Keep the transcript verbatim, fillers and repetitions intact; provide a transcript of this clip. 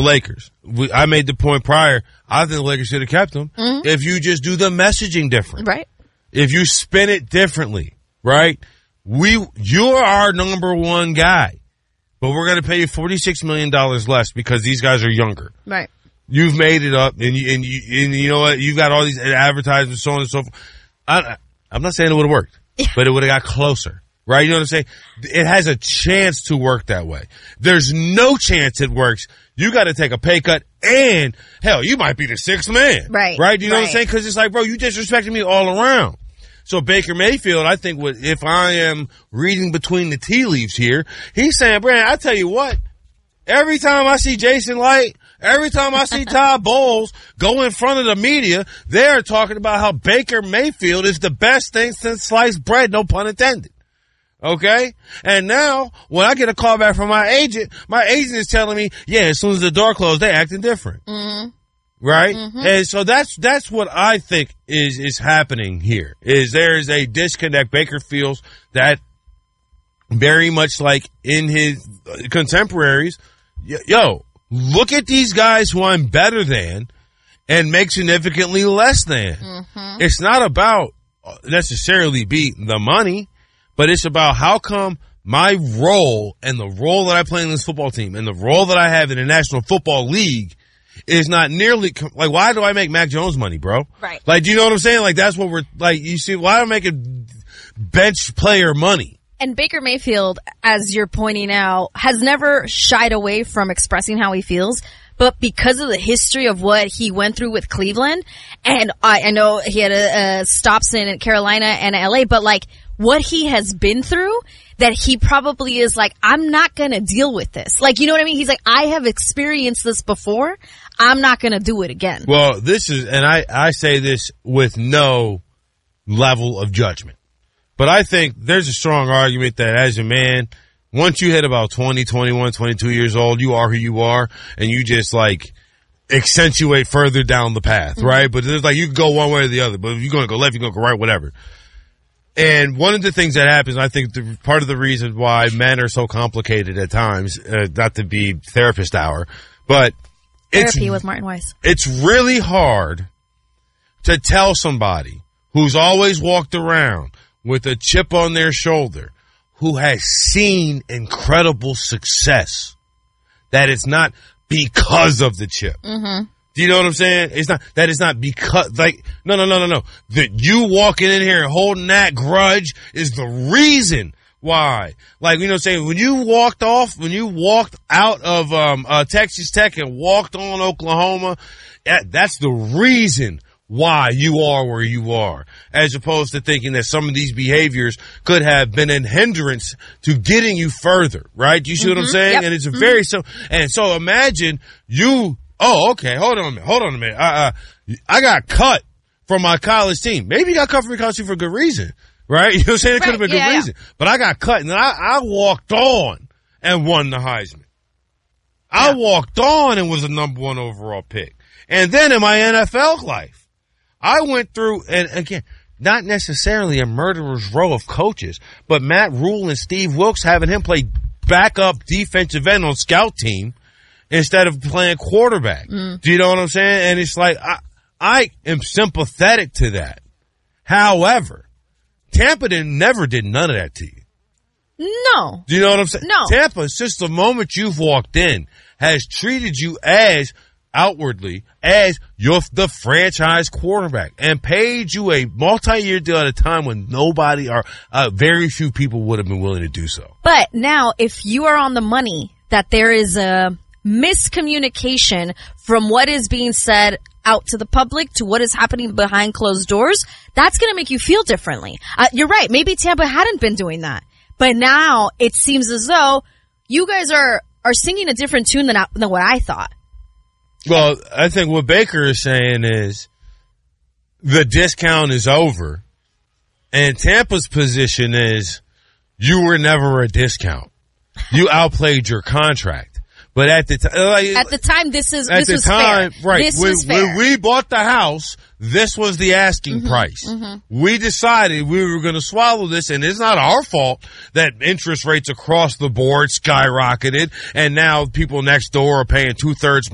Lakers. We, I made the point prior. I think the Lakers should have kept him mm-hmm. if you just do the messaging different. Right. If you spin it differently, right? We, you're our number one guy, but we're going to pay you forty-six million dollars less because these guys are younger. Right. You've made it up, and you, and you, and you know what? You've got all these advertisements, so on and so forth. I, I'm not saying it would have worked, yeah. but it would have got closer, right? You know what I'm saying? It has a chance to work that way. There's no chance it works. You got to take a pay cut, and hell, you might be the sixth man, right? Right? You know right. what I'm saying? Because it's like, bro, you disrespecting me all around. So Baker Mayfield, I think, what if I am reading between the tea leaves here, he's saying, Brandon, I tell you what, every time I see Jason Light, every time I see Todd Bowles go in front of the media, they're talking about how Baker Mayfield is the best thing since sliced bread, no pun intended. Okay? And now, when I get a call back from my agent, my agent is telling me, yeah, as soon as the door closed, they're acting different. Mm-hmm. Right? Mm-hmm. And so that's that's what I think is is happening here, is there is a disconnect. Baker feels that very much like in his contemporaries, yo, look at these guys who I'm better than and make significantly less than. Mm-hmm. It's not about necessarily beating the money, but it's about how come my role and the role that I play in this football team and the role that I have in the National Football League is not nearly, like, why do I make Mac Jones money, bro? Right. Like, do you know what I'm saying? Like, that's what we're, like, you see, why am I making bench player money? And Baker Mayfield, as you're pointing out, has never shied away from expressing how he feels. But because of the history of what he went through with Cleveland, and I, I know he had a, a stops in Carolina and L A, but like what he has been through, that he probably is like, I'm not going to deal with this. Like, you know what I mean? He's like, I have experienced this before. I'm not going to do it again. Well, this is, and I, I say this with no level of judgment, but I think there's a strong argument that as a man, once you hit about twenty, twenty-one, twenty-two years old, you are who you are, and you just like accentuate further down the path, mm-hmm. right? But there's like, you can go one way or the other, but if you're going to go left, you're going to go right, whatever. And one of the things that happens, I think the, part of the reason why men are so complicated at times, uh, not to be therapist hour, but Therapy it's, with Martin Weiss. It's really hard to tell somebody who's always walked around with a chip on their shoulder, who has seen incredible success, that it's not because of the chip. Mm-hmm. Do you know what I'm saying? It's not, that it's not because, like, no, no, no, no, no. That you walking in here and holding that grudge is the reason why. Like, you know what I'm saying? When you walked off, when you walked out of, um, uh, Texas Tech and walked on Oklahoma, that, that's the reason why you are where you are, as opposed to thinking that some of these behaviors could have been a hindrance to getting you further, right? Do you see mm-hmm. what I'm saying? Yep. And it's a mm-hmm. very, so, and so imagine you, oh, okay, hold on a minute, hold on a minute. Uh, uh, I got cut from my college team. Maybe you got cut from your college team for a good reason, right? You know what I'm saying? It right. could have been a good yeah, reason. Yeah. But I got cut, and then I, I walked on and won the Heisman. I yeah. walked on and was the number one overall pick. And then in my N F L life, I went through, and again, not necessarily a murderer's row of coaches, but Matt Rule and Steve Wilkes having him play backup defensive end on scout team instead of playing quarterback. Mm. Do you know what I'm saying? And it's like, I, I am sympathetic to that. However, Tampa didn't, never did none of that to you. No. Do you know what I'm saying? No. Tampa, since the moment you've walked in, has treated you as outwardly as you're the franchise quarterback and paid you a multi-year deal at a time when nobody or uh, very few people would have been willing to do so. But now, if you are on the money that there is a miscommunication from what is being said out to the public to what is happening behind closed doors, that's going to make you feel differently. Uh, you're right. Maybe Tampa hadn't been doing that, but now it seems as though you guys are, are singing a different tune than, than what I thought. Well, I think what Baker is saying is the discount is over, and Tampa's position is you were never a discount. You outplayed your contract. But at the time, like, at the time, this is at this the was time, fair. right? This when, was fair. when we bought the house, this was the asking mm-hmm, price. Mm-hmm. We decided we were going to swallow this, and it's not our fault that interest rates across the board skyrocketed, and now people next door are paying two thirds